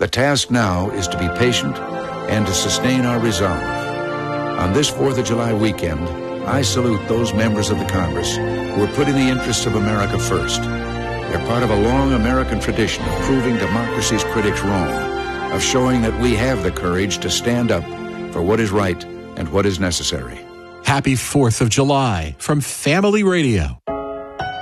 The task now is to be patient and to sustain our resolve. On this 4th of July weekend, I salute those members of the Congress who are putting the interests of America first. They're part of a long American tradition of proving democracy's critics wrong, of showing that we have the courage to stand up for what is right and what is necessary. Happy 4th of July from Family Radio.